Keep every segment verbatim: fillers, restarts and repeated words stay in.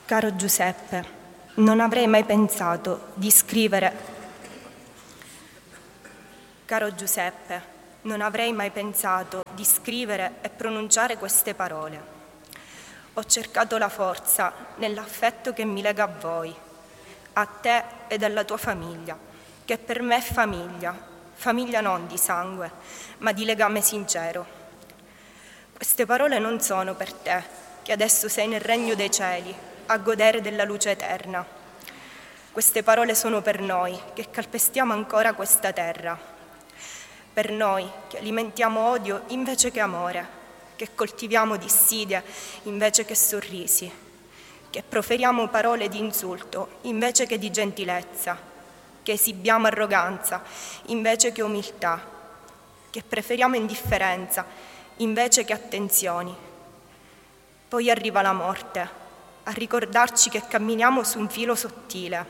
Caro Giuseppe, non avrei mai pensato di scrivere. Caro Giuseppe, non avrei mai pensato di scrivere e pronunciare queste parole. Ho cercato la forza nell'affetto che mi lega a voi, a te ed alla tua famiglia, che per me è famiglia, famiglia non di sangue, ma di legame sincero. Queste parole non sono per te, che adesso sei nel regno dei cieli, a godere della luce eterna. Queste parole sono per noi, che calpestiamo ancora questa terra. Per noi, che alimentiamo odio invece che amore, che coltiviamo dissidie invece che sorrisi, che proferiamo parole di insulto invece che di gentilezza, che esibiamo arroganza invece che umiltà, che preferiamo indifferenza invece che attenzioni. Poi arriva la morte, a ricordarci che camminiamo su un filo sottile.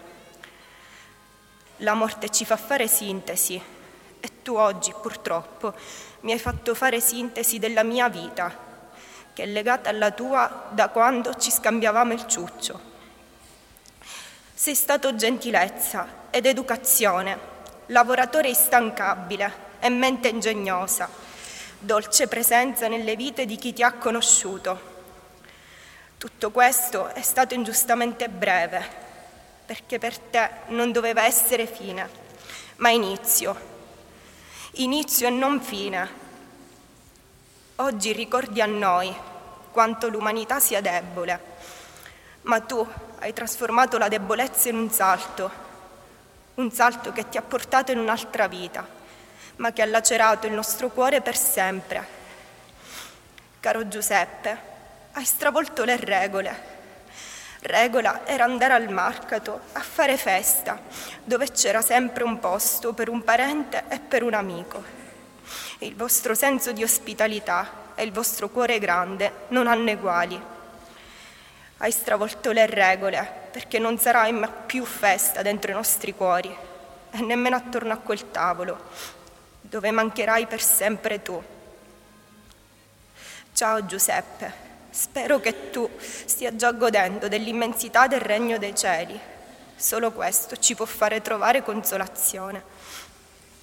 La morte ci fa fare sintesi e tu oggi, purtroppo, mi hai fatto fare sintesi della mia vita, che è legata alla tua da quando ci scambiavamo il ciuccio. Sei stato gentilezza ed educazione, lavoratore instancabile e mente ingegnosa, dolce presenza nelle vite di chi ti ha conosciuto. Tutto questo è stato ingiustamente breve, perché per te non doveva essere fine, ma inizio. Inizio e non fine. Oggi ricordi a noi quanto l'umanità sia debole, ma tu hai trasformato la debolezza in un salto, un salto che ti ha portato in un'altra vita, ma che ha lacerato il nostro cuore per sempre. Caro Giuseppe, hai stravolto le regole. Regola era andare al mercato a fare festa, dove c'era sempre un posto per un parente e per un amico. Il vostro senso di ospitalità e il vostro cuore grande non hanno eguali. Hai stravolto le regole perché non sarà più festa dentro i nostri cuori e nemmeno attorno a quel tavolo, dove mancherai per sempre tu. Ciao Giuseppe. Spero che tu stia già godendo dell'immensità del regno dei cieli. Solo questo ci può fare trovare consolazione.